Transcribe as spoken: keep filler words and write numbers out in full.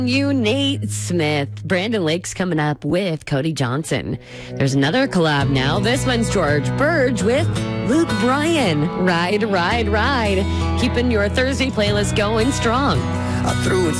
You, Nate Smith. Brandon Lake's coming up with Cody Johnson. There's another collab now. This one's George Burge with Luke Bryan. Ride, ride, ride. Keeping your Thursday playlist going strong. I threw in